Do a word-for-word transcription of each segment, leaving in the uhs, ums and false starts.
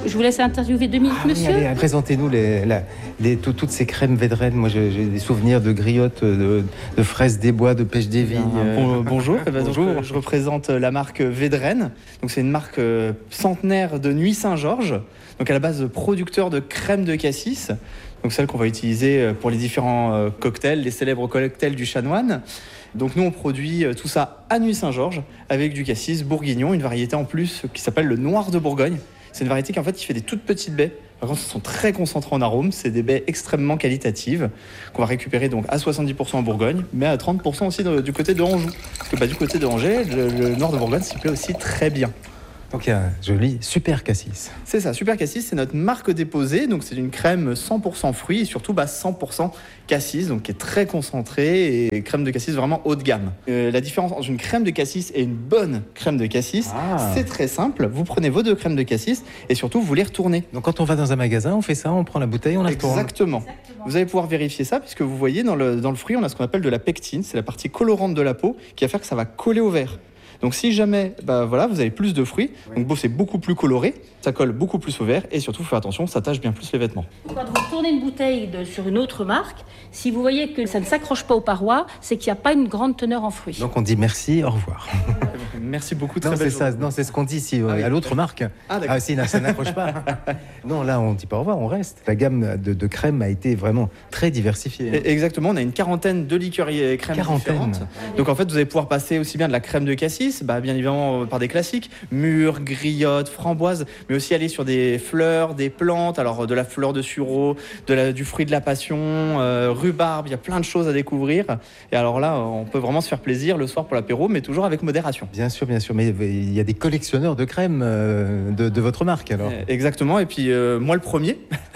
Je vous laisse interviewer deux minutes, Ah, oui, monsieur. allez, présentez-nous les, la- les- tout- toutes ces crèmes Védrenne. Moi, j'ai j'ai des souvenirs de griottes, de, de fraises des bois, de pêche des vignes. Bien, bon- bonjour, Eh ben, donc, Bonjour. euh, je représente la marque Védrenne. Donc c'est une marque euh, centenaire de Nuit Saint-Georges. Donc à la base producteur de crème de cassis. Donc celle qu'on va utiliser euh, pour les différents euh, cocktails, les célèbres cocktails du Chanoine. Donc nous on produit euh, tout ça à Nuit Saint-Georges avec du cassis bourguignon, une variété en plus qui s'appelle le Noir de Bourgogne. C'est une variété qui en fait qui fait des toutes petites baies. Par contre, elles sont très concentrées en arômes. C'est des baies extrêmement qualitatives qu'on va récupérer donc à soixante-dix pour cent en Bourgogne, mais à trente pour cent aussi de- du côté de Anjou. Parce que bah, du côté de Angers, le, le nord de Bourgogne s'y plaît aussi très bien. Donc, il y a un joli super cassis. C'est ça, Super Cassis, c'est notre marque déposée. Donc c'est une crème cent pour cent fruits et surtout bah, cent pour cent cassis, donc qui est très concentrée et crème de cassis vraiment haut de gamme. Euh, la différence entre une crème de cassis et une bonne crème de cassis, Ah. c'est très simple. Vous prenez vos deux crèmes de cassis et surtout vous les retournez. Donc, quand on va dans un magasin, on fait ça, on prend la bouteille, on la retourne. Exactement. Vous allez pouvoir vérifier ça puisque vous voyez dans le, dans le fruit, on a ce qu'on appelle de la pectine. C'est la partie colorante de la peau qui va faire que ça va coller au verre. Donc si jamais bah, voilà, vous avez plus de fruits, donc bon, c'est beaucoup plus coloré, ça colle beaucoup plus au verre et surtout, faites attention, ça tâche bien plus les vêtements. Quand vous tournez une bouteille de- sur une autre marque, si vous voyez que ça ne s'accroche pas aux parois, c'est qu'il n'y a pas une grande teneur en fruits. Donc, on dit merci, au revoir. Merci beaucoup, très Non, belle c'est ça. journée. Non, c'est ce qu'on dit ici, Ah oui. à l'autre marque. Ah, d'accord. Ah, si, non, ça n'accroche pas. Non, là, on dit pas au revoir, on reste. La gamme de, de crème a été vraiment très diversifiée. Et- Exactement, on a une quarantaine de liqueurs et crèmes Quarantaine. différentes. Donc en fait, vous allez pouvoir passer aussi bien de la crème de cassis, bah, bien évidemment euh, par des classiques, mûres, griottes, framboises, mais aussi aller sur des fleurs, des plantes, alors euh, de la fleur de sureau, de la, du fruit de la passion, euh, rhubarbe, il y a plein de choses à découvrir. Et alors là, on peut vraiment se faire plaisir le soir pour l'apéro, mais toujours avec modération. Bien sûr, bien sûr. Mais il y a des collectionneurs de crème euh, de, de votre marque, alors. Euh, Exactement, et puis euh, moi le premier.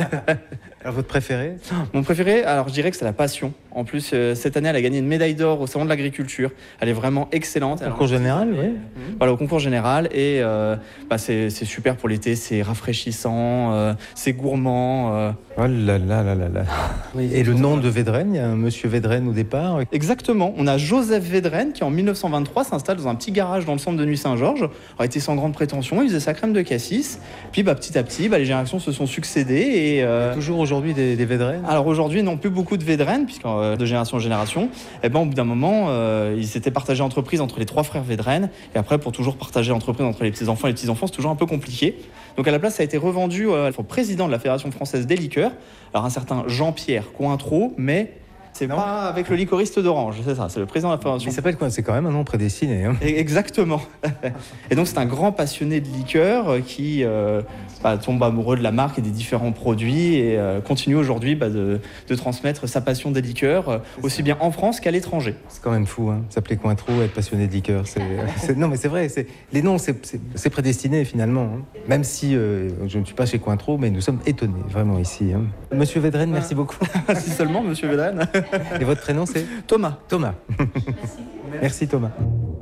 Alors, votre préféré? Mon préféré, alors je dirais que c'est la passion. En plus, euh, cette année, elle a gagné une médaille d'or au Salon de l'Agriculture. Elle est vraiment excellente. Au concours général, oui. Voilà, au concours général. Et euh, bah, c'est c'est super pour l'été, c'est rafraîchissant, euh, c'est gourmand. euh. Oh là là là là là. Et le nom de Védrenne, il y a un monsieur Védrenne au départ. Exactement. On a Joseph Védrenne qui, en mille neuf cent vingt-trois, s'installe dans un petit garage dans le centre de Nuit Saint-Georges. A été sans grande prétention, il faisait sa crème de cassis. Puis bah, petit à petit, bah, les générations se sont succédées. Et, euh, Toujours aujourd'hui des, des Védrennes. Alors aujourd'hui, non plus beaucoup de Védrenne, puisque euh, de génération en génération, et ben, au bout d'un moment, euh, ils s'étaient partagés entreprise entre les trois frères Védrenne. Et après, pour toujours partager entreprise entre les petits-enfants et les petits-enfants, c'est toujours un peu compliqué. Donc à la place, ça a été revendu euh, au président de la Fédération française des liqueurs, alors un certain Jean-Pierre Cointreau, mais c'est Non. pas avec le liquoriste d'Orange, c'est ça, c'est le président de la Fédération. Il s'appelle quoi? C'est quand même un nom prédestiné. Hein. Et- Exactement. Et donc c'est un grand passionné de liqueur euh, qui euh, bah, tombe amoureux de la marque et des différents produits et euh, continue aujourd'hui bah, de, de transmettre sa passion des liqueurs euh, aussi bien en France qu'à l'étranger. C'est quand même fou, hein. S'appeler Cointreau, être passionné de liqueur. C'est, c'est- non, mais c'est vrai. C'est, les noms, c'est, c'est- c'est prédestiné finalement. Hein. Même si euh, je ne suis pas chez Cointreau, mais nous sommes étonnés vraiment ici. Hein. Monsieur Védrenne, merci beaucoup. Si seulement, monsieur Védrenne. Et votre prénom, c'est Thomas. Thomas. Merci Thomas.